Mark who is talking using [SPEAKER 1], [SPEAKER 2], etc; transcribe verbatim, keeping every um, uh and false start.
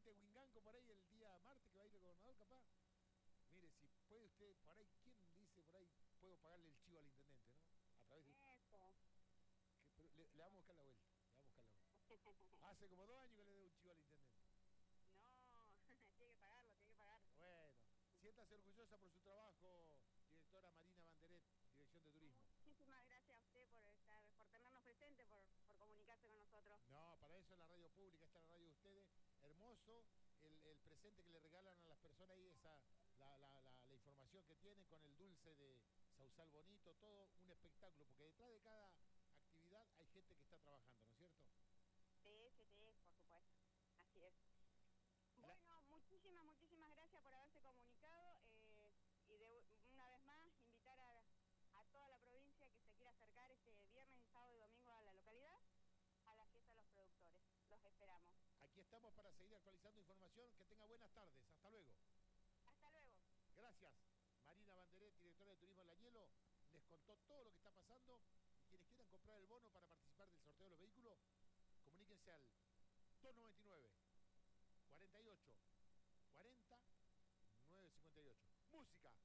[SPEAKER 1] intendente de Huinganco por ahí el día martes que va a ir el gobernador, capaz. Mire, si puede usted, por ahí, ¿quién dice por ahí? Puedo pagarle el chivo al intendente, ¿no? A través de...
[SPEAKER 2] Eso.
[SPEAKER 1] Que, pero le, le vamos a buscar la vuelta, le vamos a buscar la vuelta. Hace como dos años que le dé un chivo al intendente.
[SPEAKER 2] No, tiene que pagarlo, tiene que pagarlo.
[SPEAKER 1] Bueno, siéntase orgullosa por su trabajo, directora Marina Banderet, Dirección de Turismo.
[SPEAKER 2] Muchísimas gracias a usted por estar, por tenernos presente, por, por comunicarse con nosotros.
[SPEAKER 1] No, para eso es la radio pública, esta es la radio de ustedes. Hermoso el, el presente que le regalan a las personas ahí, esa, la, la, la, la información que tienen con el dulce de Sausal Bonito, todo un espectáculo, porque detrás de cada actividad hay gente que está trabajando, ¿no es cierto?
[SPEAKER 2] Sí, sí, sí, por supuesto. Así es.
[SPEAKER 1] La...
[SPEAKER 2] Bueno, muchísimas, muchísimas gracias por haberse comunicado eh, y de una vez más invitar a, a toda la provincia que se quiera acercar este viernes, y sábado y domingo a la localidad a la fiesta de los productores. Los esperamos.
[SPEAKER 1] Aquí estamos para seguir actualizando información. Que tenga buenas tardes. Hasta luego.
[SPEAKER 2] Hasta luego.
[SPEAKER 1] Gracias. Marina Banderet, directora de Turismo en La Hielo, les contó todo lo que está pasando. Y quienes quieran comprar el bono para participar del sorteo de los vehículos, comuníquense al dos noventa y nueve, cuarenta y ocho, cuarenta, nueve cincuenta y ocho. Música.